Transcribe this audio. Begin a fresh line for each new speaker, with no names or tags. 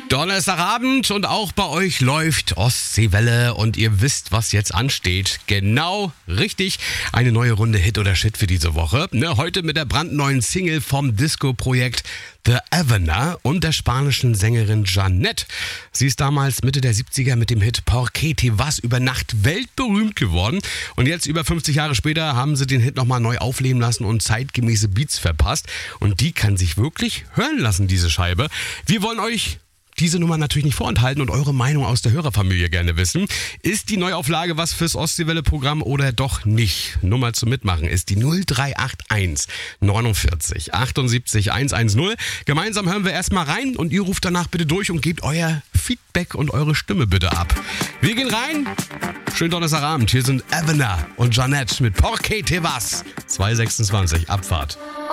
Donnerstagabend und auch bei euch läuft Ostseewelle und ihr wisst, was jetzt ansteht. Genau richtig, eine neue Runde Hit oder Shit für diese Woche. Heute mit der brandneuen Single vom Disco-Projekt The Avener und der spanischen Sängerin Jeanette. Sie ist damals Mitte der 70er mit dem Hit Por qué te vas über Nacht weltberühmt geworden. Und jetzt über 50 Jahre später haben sie den Hit nochmal neu aufleben lassen und zeitgemäße Beats verpasst. Und die kann sich wirklich hören lassen, diese Scheibe. Wir wollen euch diese Nummer natürlich nicht vorenthalten und eure Meinung aus der Hörerfamilie gerne wissen. Ist die Neuauflage was fürs Ostseewelle-Programm oder doch nicht? Nummer zum Mitmachen ist die 0381 49 78 110. Gemeinsam hören wir erstmal rein und ihr ruft danach bitte durch und gebt euer Feedback und eure Stimme bitte ab. Wir gehen rein. Schönen Donnerstagabend. Hier sind Avener und Jeanette mit Por qué te vas. 226 Abfahrt.